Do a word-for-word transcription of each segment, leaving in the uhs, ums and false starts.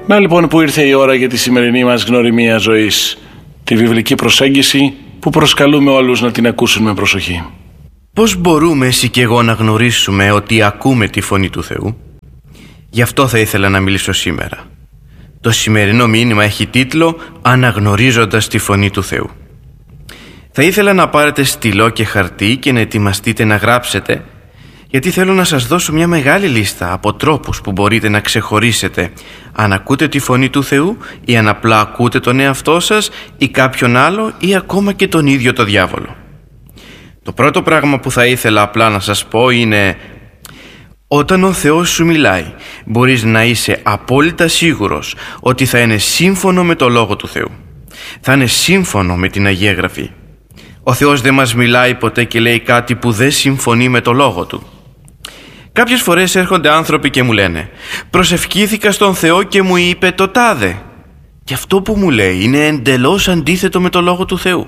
Να λοιπόν που ήρθε η ώρα για τη σημερινή μας γνωριμία ζωής, τη βιβλική προσέγγιση που προσκαλούμε όλους να την ακούσουν με προσοχή. Πώς μπορούμε εσύ και εγώ να γνωρίσουμε ότι ακούμε τη φωνή του Θεού? Γι' αυτό θα ήθελα να μιλήσω σήμερα. Το σημερινό μήνυμα έχει τίτλο «Αναγνωρίζοντας τη φωνή του Θεού». Θα ήθελα να πάρετε στυλό και χαρτί και να ετοιμαστείτε να γράψετε, γιατί θέλω να σας δώσω μια μεγάλη λίστα από τρόπους που μπορείτε να ξεχωρίσετε αν ακούτε τη φωνή του Θεού ή αν απλά ακούτε τον εαυτό σας ή κάποιον άλλο ή ακόμα και τον ίδιο το διάβολο. Το πρώτο πράγμα που θα ήθελα απλά να σας πω είναι: όταν ο Θεός σου μιλάει, μπορείς να είσαι απόλυτα σίγουρος ότι θα είναι σύμφωνο με το Λόγο του Θεού. Θα είναι σύμφωνο με την Αγία Γραφή. Ο Θεός δεν μας μιλάει ποτέ και λέει κάτι που δεν συμφωνεί με το Λόγο Του. Κάποιες φορές έρχονται άνθρωποι και μου λένε: προσευχήθηκα στον Θεό και μου είπε το τάδε. Και αυτό που μου λέει είναι εντελώς αντίθετο με το Λόγο του Θεού.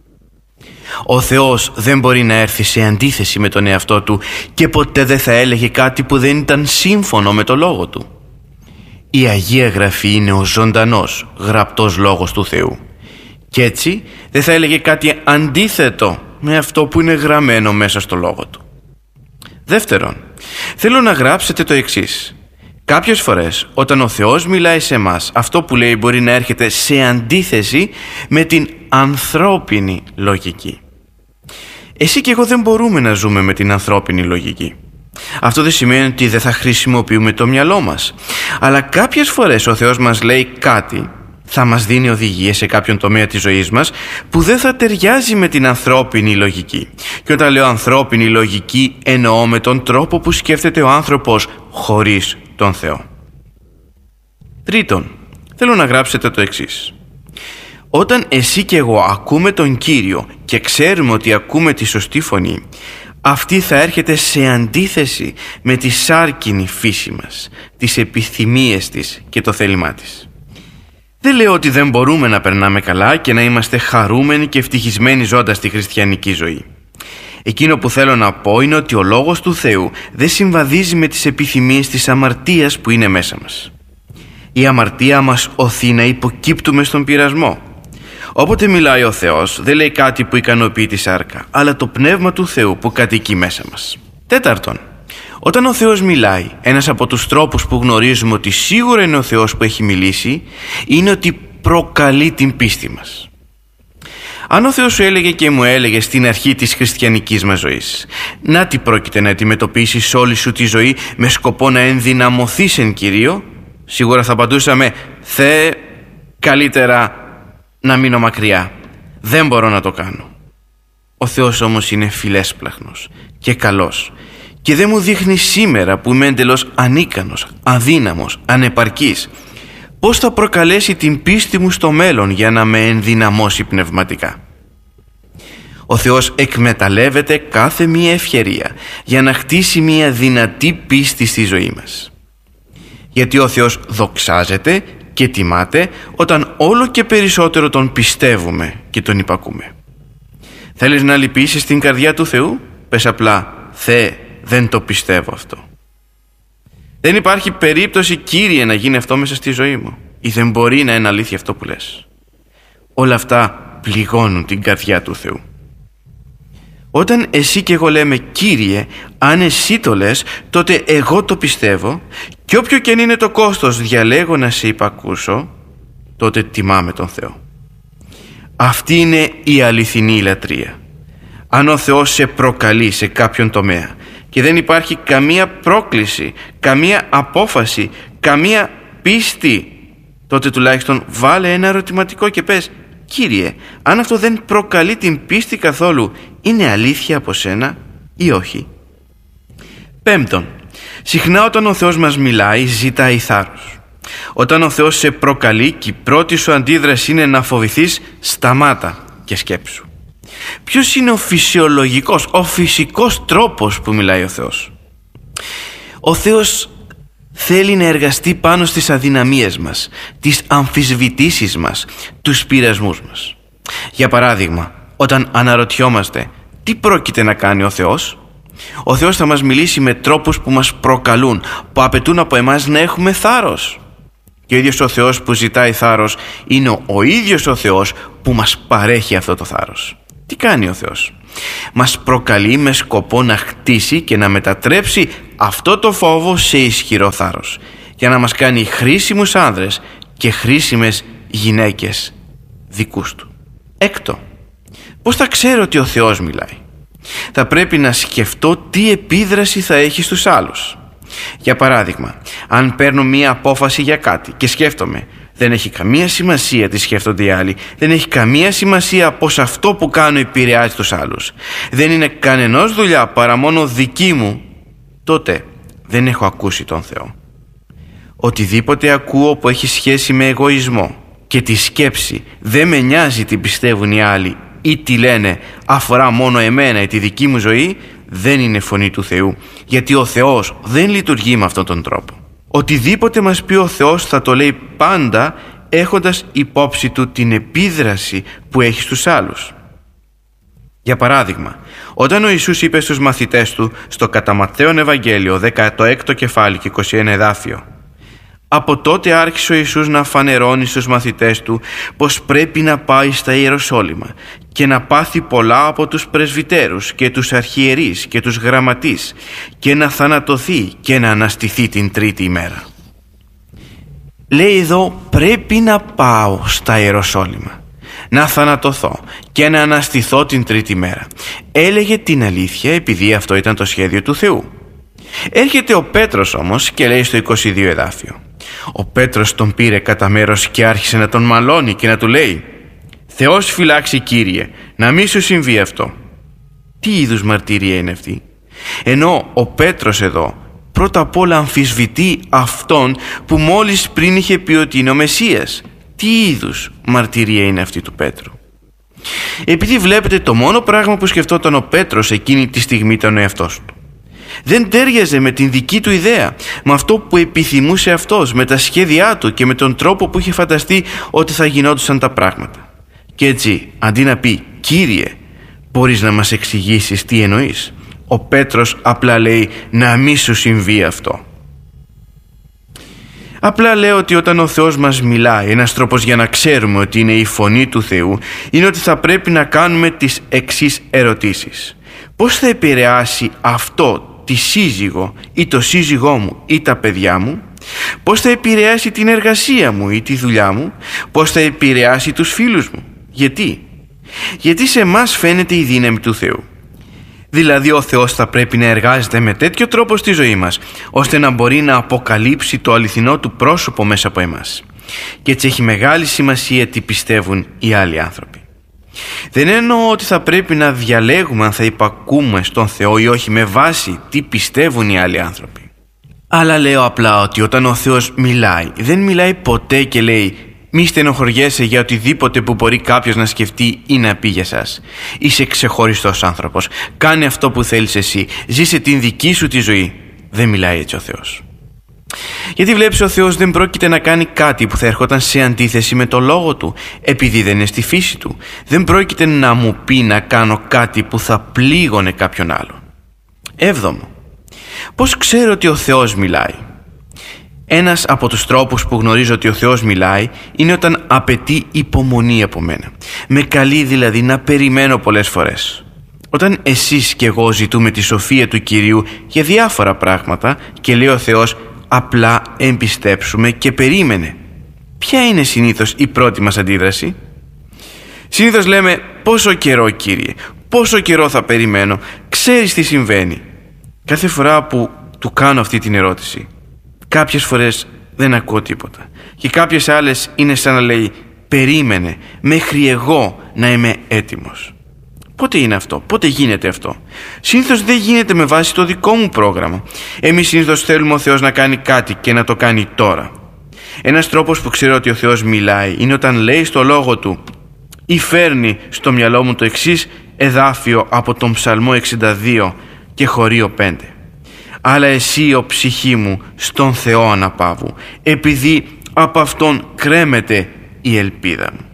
Ο Θεός δεν μπορεί να έρθει σε αντίθεση με τον εαυτό Του και ποτέ δεν θα έλεγε κάτι που δεν ήταν σύμφωνο με το Λόγο Του. Η Αγία Γραφή είναι ο ζωντανός, γραπτός Λόγος του Θεού. Και έτσι δεν θα έλεγε κάτι αντίθετο με αυτό που είναι γραμμένο μέσα στο Λόγο Του. Δεύτερον, θέλω να γράψετε το εξής. Κάποιες φορές όταν ο Θεός μιλάει σε εμάς, αυτό που λέει μπορεί να έρχεται σε αντίθεση με την ανθρώπινη λογική. Εσύ και εγώ δεν μπορούμε να ζούμε με την ανθρώπινη λογική. Αυτό δεν σημαίνει ότι δεν θα χρησιμοποιούμε το μυαλό μας. Αλλά κάποιες φορές ο Θεός μας λέει κάτι, θα μας δίνει οδηγίες σε κάποιον τομέα της ζωής μας που δεν θα ταιριάζει με την ανθρώπινη λογική. Και όταν λέω ανθρώπινη λογική, εννοώ με τον τρόπο που σκέφτεται ο άνθρωπος χωρίς τον Θεό. Τρίτον, θέλω να γράψετε το εξής. Όταν εσύ και εγώ ακούμε τον Κύριο και ξέρουμε ότι ακούμε τη σωστή φωνή, αυτή θα έρχεται σε αντίθεση με τη σάρκινη φύση μας, τις επιθυμίες της και το θέλημά της. Δεν λέω ότι δεν μπορούμε να περνάμε καλά και να είμαστε χαρούμενοι και ευτυχισμένοι ζώντας τη χριστιανική ζωή. Εκείνο που θέλω να πω είναι ότι ο Λόγος του Θεού δεν συμβαδίζει με τις επιθυμίες της αμαρτίας που είναι μέσα μας. Η αμαρτία μας οθεί να υποκύπτουμε στον πειρασμό. Όποτε μιλάει ο Θεός, δεν λέει κάτι που ικανοποιεί τη σάρκα, αλλά το Πνεύμα του Θεού που κατοικεί μέσα μας. Τέταρτον, όταν ο Θεός μιλάει, ένας από τους τρόπους που γνωρίζουμε ότι σίγουρα είναι ο Θεός που έχει μιλήσει, είναι ότι προκαλεί την πίστη μας. Αν ο Θεός σου έλεγε και μου έλεγε στην αρχή της χριστιανικής μας ζωής, να τι πρόκειται να αντιμετωπίσεις όλη σου τη ζωή με σκοπό να ενδυναμωθείς εν Κυρίω, σίγουρα θα απαντούσαμε: Θεέ, καλύτερα να μείνω μακριά, δεν μπορώ να το κάνω. Ο Θεός όμως είναι φιλέσπλαχνος και καλός και δεν μου δείχνει σήμερα που είμαι εντελώς ανίκανος, αδύναμος, ανεπαρκής, πώς θα προκαλέσει την πίστη μου στο μέλλον για να με ενδυναμώσει πνευματικά. Ο Θεός εκμεταλλεύεται κάθε μία ευκαιρία για να χτίσει μία δυνατή πίστη στη ζωή μας. Γιατί ο Θεός δοξάζεται και τιμάται όταν όλο και περισσότερο Τον πιστεύουμε και Τον υπακούμε. Θέλεις να λυπήσεις την καρδιά του Θεού? Πες απλά: Θεέ, δεν το πιστεύω αυτό. Δεν υπάρχει περίπτωση, Κύριε, να γίνει αυτό μέσα στη ζωή μου. Ή δεν μπορεί να είναι αλήθεια αυτό που λες. Όλα αυτά πληγώνουν την καρδιά του Θεού. Όταν εσύ και εγώ λέμε Κύριε, αν εσύ το λες, τότε εγώ το πιστεύω και όποιο και αν είναι το κόστος διαλέγω να σε υπακούσω, τότε τιμάμε τον Θεό. Αυτή είναι η αληθινή λατρεία. Αν ο Θεός σε προκαλεί σε κάποιον τομέα και δεν υπάρχει καμία πρόκληση, καμία απόφαση, καμία πίστη, τότε τουλάχιστον βάλε ένα ερωτηματικό και πες: Κύριε, αν αυτό δεν προκαλεί την πίστη καθόλου, είναι αλήθεια από σένα ή όχι? Πέμπτον, συχνά όταν ο Θεός μας μιλάει, ζητάει θάρρος. Όταν ο Θεός σε προκαλεί και η πρώτη σου αντίδραση είναι να φοβηθείς, σταμάτα και σκέψου. Ποιος είναι ο φυσιολογικός, ο φυσικός τρόπος που μιλάει ο Θεός? Ο Θεός θέλει να εργαστεί πάνω στις αδυναμίες μας, τις αμφισβητήσεις μας, τους πειρασμούς μας. Για παράδειγμα, όταν αναρωτιόμαστε τι πρόκειται να κάνει ο Θεός, ο Θεός θα μας μιλήσει με τρόπους που μας προκαλούν, που απαιτούν από εμάς να έχουμε θάρρος. Και ο ίδιος ο Θεός που ζητάει θάρρος είναι ο ίδιος ο Θεός που μας παρέχει αυτό το θάρρος. Τι κάνει ο Θεός? Μας προκαλεί με σκοπό να χτίσει και να μετατρέψει αυτό το φόβο σε ισχυρό θάρρος, για να μας κάνει χρήσιμους άνδρες και χρήσιμες γυναίκες δικούς του. Έκτο, πώς θα ξέρω ότι ο Θεός μιλάει? Θα πρέπει να σκεφτώ τι επίδραση θα έχει στους άλλους. Για παράδειγμα, αν παίρνω μία απόφαση για κάτι και σκέφτομαι, δεν έχει καμία σημασία τι σκέφτονται οι άλλοι, δεν έχει καμία σημασία πως αυτό που κάνω επηρεάζει τους άλλους, δεν είναι κανενός δουλειά παρά μόνο δική μου, τότε δεν έχω ακούσει τον Θεό. Οτιδήποτε ακούω που έχει σχέση με εγωισμό και τη σκέψη δεν με νοιάζει τι πιστεύουν οι άλλοι ή τι λένε, αφορά μόνο εμένα ή τη δική μου ζωή, δεν είναι φωνή του Θεού, γιατί ο Θεός δεν λειτουργεί με αυτόν τον τρόπο. Οτιδήποτε μας πει ο Θεός θα το λέει πάντα έχοντας υπόψη του την επίδραση που έχει στους άλλους. Για παράδειγμα, όταν ο Ιησούς είπε στους μαθητές του στο κατά Ματθαίον Ευαγγέλιο δέκατο έκτο κεφάλι και είκοσι ένα εδάφιο, από τότε άρχισε ο Ιησούς να φανερώνει στους μαθητές του πως πρέπει να πάει στα Ιεροσόλυμα και να πάθει πολλά από τους πρεσβυτέρους και τους αρχιερείς και τους γραμματείς και να θανατωθεί και να αναστηθεί την τρίτη ημέρα. Λέει εδώ πρέπει να πάω στα Ιεροσόλυμα, να θανατωθώ και να αναστηθώ την τρίτη μέρα. Έλεγε την αλήθεια επειδή αυτό ήταν το σχέδιο του Θεού. Έρχεται ο Πέτρος όμως και λέει στο είκοσι δύο εδάφιο. Ο Πέτρος τον πήρε κατά μέρος και άρχισε να τον μαλώνει και να του λέει «Θεός φυλάξει, Κύριε, να μη σου συμβεί αυτό». Τι είδους μαρτυρία είναι αυτή? Ενώ ο Πέτρος εδώ πρώτα απ' όλα αμφισβητεί αυτόν που μόλις πριν είχε πει ότι είναι ο Μεσσίας. Τι είδους μαρτυρία είναι αυτή του Πέτρου? Επειδή βλέπετε, το μόνο πράγμα που σκεφτόταν ο Πέτρος εκείνη τη στιγμή ήταν ο εαυτός του. Δεν τέριαζε με την δική του ιδέα, με αυτό που επιθυμούσε αυτός, με τα σχέδιά του και με τον τρόπο που είχε φανταστεί ότι θα γινόντουσαν τα πράγματα. Και έτσι, αντί να πει «Κύριε, μπορείς να μας εξηγήσεις τι εννοείς?», ο Πέτρος απλά λέει «Να μη σου συμβεί αυτό». Απλά λέω ότι όταν ο Θεός μας μιλάει, ένας τρόπος για να ξέρουμε ότι είναι η φωνή του Θεού είναι ότι θα πρέπει να κάνουμε τις εξής ερωτήσεις. Πώς θα επηρεάσει αυτό τη σύζυγο ή το σύζυγό μου ή τα παιδιά μου? Πώς θα επηρεάσει την εργασία μου ή τη δουλειά μου? Πώς θα επηρεάσει τους φίλους μου? Γιατί? Γιατί σε εμάς φαίνεται η δύναμη του Θεού. Δηλαδή ο Θεός θα πρέπει να εργάζεται με τέτοιο τρόπο στη ζωή μας, ώστε να μπορεί να αποκαλύψει το αληθινό του πρόσωπο μέσα από εμάς. Και έτσι έχει μεγάλη σημασία τι πιστεύουν οι άλλοι άνθρωποι. Δεν εννοώ ότι θα πρέπει να διαλέγουμε αν θα υπακούμε στον Θεό ή όχι με βάση τι πιστεύουν οι άλλοι άνθρωποι. Αλλά λέω απλά ότι όταν ο Θεός μιλάει, δεν μιλάει ποτέ και λέει «Μη στενοχωριέσαι για οτιδήποτε που μπορεί κάποιος να σκεφτεί ή να πει για σας. Είσαι ξεχωριστός άνθρωπος. Κάνε αυτό που θέλεις εσύ. Ζήσε την δική σου τη ζωή». Δεν μιλάει έτσι ο Θεός. Γιατί βλέπεις, ο Θεός δεν πρόκειται να κάνει κάτι που θα ερχόταν σε αντίθεση με το λόγο του, επειδή δεν είναι στη φύση του. Δεν πρόκειται να μου πει να κάνω κάτι που θα πλήγωνε κάποιον άλλον. Έβδομο. Πώς ξέρω ότι ο Θεός μιλάει? Ένας από τους τρόπους που γνωρίζω ότι ο Θεός μιλάει είναι όταν απαιτεί υπομονή από μένα. Με καλεί δηλαδή να περιμένω πολλές φορές. Όταν εσείς και εγώ ζητούμε τη σοφία του Κυρίου για διάφορα πράγματα και λέει ο Θεός απλά εμπιστέψουμε και περίμενε, ποια είναι συνήθως η πρώτη μας αντίδραση? Συνήθως λέμε «Πόσο καιρό, Κύριε, πόσο καιρό θα περιμένω, ξέρεις τι συμβαίνει». Κάθε φορά που του κάνω αυτή την ερώτηση, κάποιες φορές δεν ακούω τίποτα και κάποιες άλλες είναι σαν να λέει «Περίμενε μέχρι εγώ να είμαι έτοιμος». Πότε είναι αυτό? Πότε γίνεται αυτό? Συνήθως δεν γίνεται με βάση το δικό μου πρόγραμμα. Εμείς συνήθως θέλουμε ο Θεός να κάνει κάτι και να το κάνει τώρα. Ένας τρόπος που ξέρω ότι ο Θεός μιλάει είναι όταν λέει στο λόγο του ή φέρνει στο μυαλό μου το εξής εδάφιο από τον Ψαλμό εξήντα δύο και χωρίο πέντε. «Αλλά εσύ, ο ψυχή μου, στον Θεό αναπαύου, επειδή από Αυτόν κρέμεται η ελπίδα μου».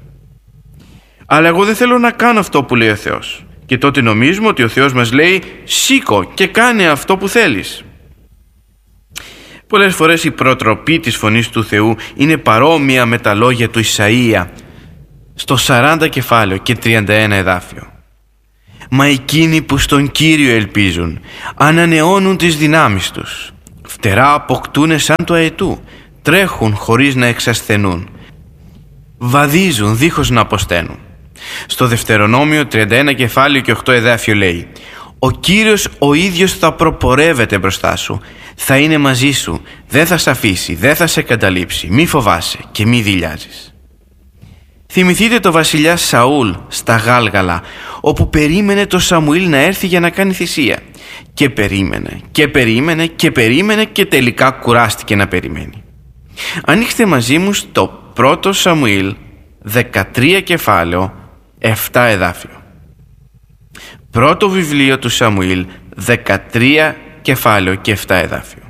Αλλά εγώ δεν θέλω να κάνω αυτό που λέει ο Θεός. Και τότε νομίζουμε ότι ο Θεός μας λέει «Σήκω και κάνε αυτό που θέλεις». Πολλές φορές η προτροπή της φωνής του Θεού είναι παρόμοια με τα λόγια του Ισαΐα στο σαράντα κεφάλαιο και τριάντα ένα εδάφιο. Μα εκείνοι που στον Κύριο ελπίζουν ανανεώνουν τις δυνάμεις τους. Φτερά αποκτούνε σαν του αετού, τρέχουν χωρίς να εξασθενούν, βαδίζουν δίχως να αποσταίνουν. Στο Δευτερονόμιο τριάντα ένα κεφάλαιο και οκτώ εδάφιο λέει: Ο Κύριος ο ίδιος θα προπορεύεται μπροστά σου, θα είναι μαζί σου, δεν θα σε αφήσει, δεν θα σε καταλήψει, μη φοβάσαι και μη δειλιάζεις. Θυμηθείτε το βασιλιά Σαούλ στα Γάλγαλα, όπου περίμενε το Σαμουήλ να έρθει για να κάνει θυσία. Και περίμενε και περίμενε και περίμενε και τελικά κουράστηκε να περιμένει. Ανοίξτε μαζί μου στο πρώτο Σαμουήλ δεκατρία κεφάλαιο επτά εδάφιο. Πρώτο βιβλίο του Σαμουήλ δεκατρία κεφάλαιο και επτά εδάφιο.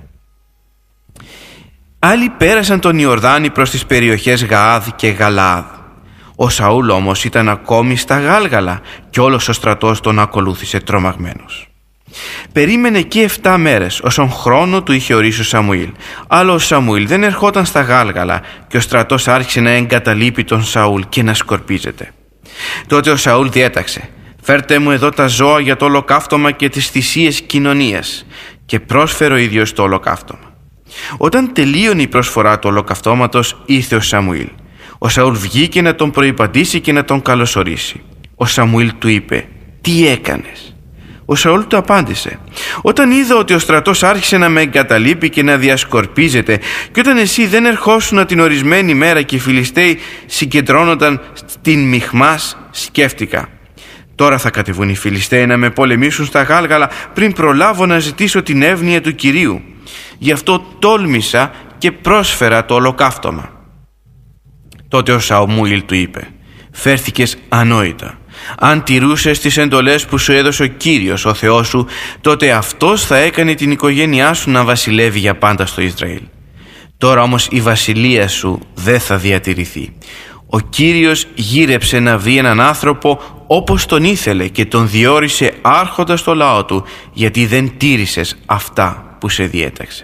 Άλλοι πέρασαν τον Ιορδάνη προς τις περιοχές Γαάδ και Γαλαάδ. Ο Σαούλ όμως ήταν ακόμη στα Γάλγαλα και όλος ο στρατός τον ακολούθησε τρομαγμένος. Περίμενε εκεί εφτά μέρες όσον χρόνο του είχε ορίσει ο Σαμουήλ. Αλλά ο Σαμουήλ δεν ερχόταν στα Γάλγαλα και ο στρατός άρχισε να εγκαταλείπει τον Σαούλ και να σκορπίζεται. Τότε ο Σαούλ διέταξε: «Φέρτε μου εδώ τα ζώα για το ολοκαύτωμα και τις θυσίες κοινωνίας», και πρόσφερε ο ίδιος το ολοκαύτωμα. Όταν τελείωνε η προσφορά του ολοκαυτώματος, ήρθε ο Σαμουήλ. Ο Σαούλ βγήκε να τον προϋπαντήσει και να τον καλωσορίσει. Ο Σαμουήλ του είπε: «Τι έκανες?» Ο Σαούλ του απάντησε: «Όταν είδα ότι ο στρατός άρχισε να με εγκαταλείπει και να διασκορπίζεται, και όταν εσύ δεν ερχόσουνα την ορισμένη μέρα και οι Φιλιστέοι συγκεντρώνονταν στην Μιχμάς, σκέφτηκα: τώρα θα κατεβούν οι Φιλιστέοι να με πολεμήσουν στα Γάλγαλα πριν προλάβω να ζητήσω την εύνοια του Κυρίου. Γι' αυτό τόλμησα και πρόσφερα το ολοκαύτωμα». Τότε ο Σαμουήλ του είπε: «Φέρθηκες ανόητα. Αν τηρούσες τις εντολές που σου έδωσε ο Κύριος ο Θεός σου, τότε αυτός θα έκανε την οικογένειά σου να βασιλεύει για πάντα στο Ισραήλ. Τώρα όμως η βασιλεία σου δεν θα διατηρηθεί. Ο Κύριος γύρεψε να βρει έναν άνθρωπο όπως τον ήθελε και τον διόρισε άρχοντα στο λαό του, γιατί δεν τήρησες αυτά που σε διέταξε».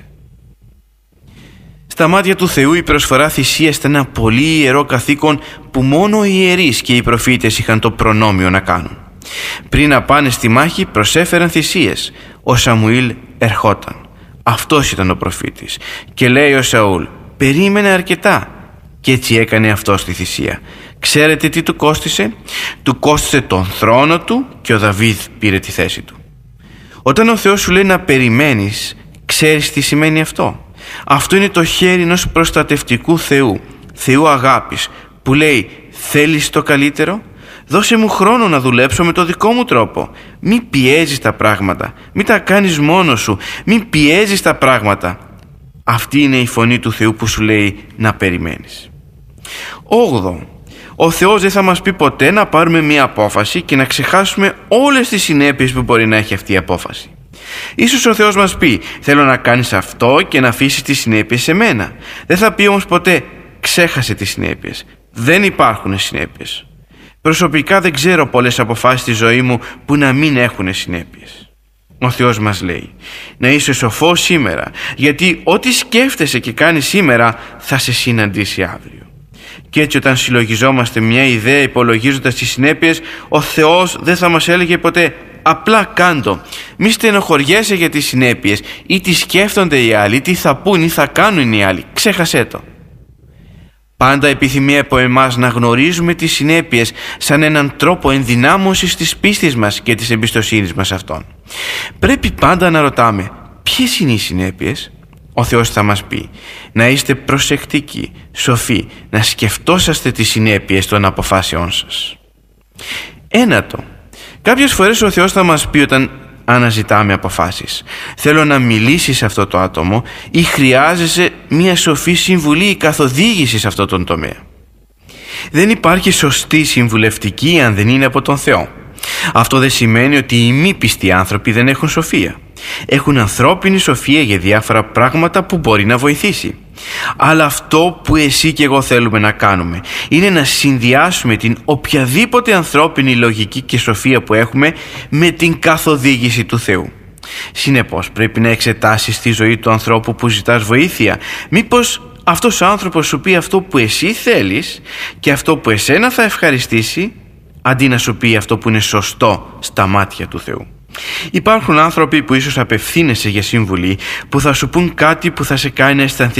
Στα μάτια του Θεού η προσφορά θυσίας ήταν ένα πολύ ιερό καθήκον που μόνο οι ιερείς και οι προφήτες είχαν το προνόμιο να κάνουν. Πριν να πάνε στη μάχη προσέφεραν θυσίες. Ο Σαμουήλ ερχόταν. Αυτός ήταν ο προφήτης. Και λέει ο Σαούλ: «Περίμενε αρκετά». Και έτσι έκανε αυτός τη θυσία. Ξέρετε τι του κόστισε? Του κόστισε τον θρόνο του και ο Δαβίδ πήρε τη θέση του. Όταν ο Θεός σου λέει να περιμένεις, ξέρεις τι σημαίνει αυτό? Αυτό είναι το χέρι ενός προστατευτικού Θεού, Θεού αγάπης, που λέει: «Θέλεις το καλύτερο? Δώσε μου χρόνο να δουλέψω με το δικό μου τρόπο. Μην πιέζεις τα πράγματα, μην τα κάνεις μόνος σου, μην πιέζεις τα πράγματα». Αυτή είναι η φωνή του Θεού που σου λέει να περιμένεις. Όγδο, ο Θεός δεν θα μας πει ποτέ να πάρουμε μία απόφαση και να ξεχάσουμε όλες τις συνέπειες που μπορεί να έχει αυτή η απόφαση. Ίσως ο Θεός μας πει: «Θέλω να κάνεις αυτό και να αφήσεις τις συνέπειες σε μένα». Δεν θα πει όμως ποτέ: «Ξέχασε τις συνέπειες». Δεν υπάρχουν συνέπειες. Προσωπικά δεν ξέρω πολλές αποφάσεις στη ζωή μου που να μην έχουν συνέπειες. Ο Θεός μας λέει να είσαι σοφός σήμερα, γιατί ό,τι σκέφτεσαι και κάνεις σήμερα θα σε συναντήσει αύριο. Και έτσι, όταν συλλογιζόμαστε μια ιδέα υπολογίζοντας τις συνέπειες, ο Θεός δεν θα μας έλεγε ποτέ: «Απλά κάντο, μη στενοχωριέσαι για τις συνέπειες, ή τι σκέφτονται οι άλλοι, τι θα πούν ή θα κάνουν οι άλλοι, ξέχασέ το». Πάντα επιθυμεί από εμάς να γνωρίζουμε τις συνέπειες σαν έναν τρόπο ενδυνάμωσης της πίστης μας και της εμπιστοσύνης μας αυτών. Πρέπει πάντα να ρωτάμε: ποιες είναι οι συνέπειες? Ο Θεός θα μας πει να είστε προσεκτικοί, σοφοί, να σκεφτόσαστε τις συνέπειες των αποφάσεών σας. Ένατο, κάποιες φορές ο Θεός θα μας πει όταν αναζητάμε αποφάσεις: θέλω να μιλήσεις σε αυτό το άτομο, ή χρειάζεσαι μια σοφή συμβουλή ή καθοδήγηση σε αυτό τον τομέα. Δεν υπάρχει σωστή συμβουλευτική αν δεν είναι από τον Θεό. Αυτό δεν σημαίνει ότι οι μη πιστοί άνθρωποι δεν έχουν σοφία. Έχουν ανθρώπινη σοφία για διάφορα πράγματα που μπορεί να βοηθήσει. Αλλά αυτό που εσύ και εγώ θέλουμε να κάνουμε είναι να συνδυάσουμε την οποιαδήποτε ανθρώπινη λογική και σοφία που έχουμε με την καθοδήγηση του Θεού. Συνεπώς πρέπει να εξετάσεις τη ζωή του ανθρώπου που ζητάς βοήθεια. Μήπως αυτός ο άνθρωπος σου πει αυτό που εσύ θέλεις και αυτό που εσένα θα ευχαριστήσει, αντί να σου πει αυτό που είναι σωστό στα μάτια του Θεού. Υπάρχουν άνθρωποι που ίσως απευθύνεσαι για σύμβουλη, που θα σου πούν κάτι που θα σε κάνει να αισθανθείς